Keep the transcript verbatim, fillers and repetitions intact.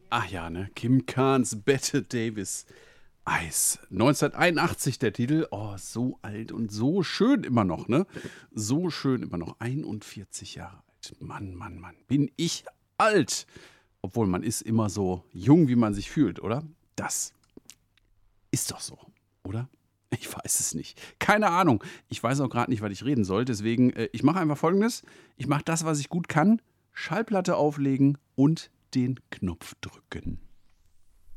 Ach ja, ne? Kim Carnes Bette Davis. Eis. neunzehnhunderteinundachtzig der Titel. Oh, so alt und so schön immer noch, ne? So schön immer noch. einundvierzig Jahre alt. Mann, Mann, Mann. Bin ich alt. Obwohl man ist immer so jung, wie man sich fühlt, oder? Das ist doch so, oder? Ich weiß es nicht. Keine Ahnung. Ich weiß auch gerade nicht, was ich reden soll. Deswegen, äh, ich mache einfach Folgendes. Ich mache das, was ich gut kann. Schallplatte auflegen und den Knopf drücken.